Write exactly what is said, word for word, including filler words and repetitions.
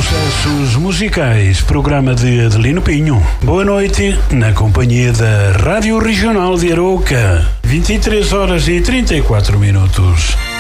Sucessos musicais, programa de Adelino Pinho. Boa noite, na companhia da Rádio Regional de Arouca. vinte e três horas e trinta e quatro minutos.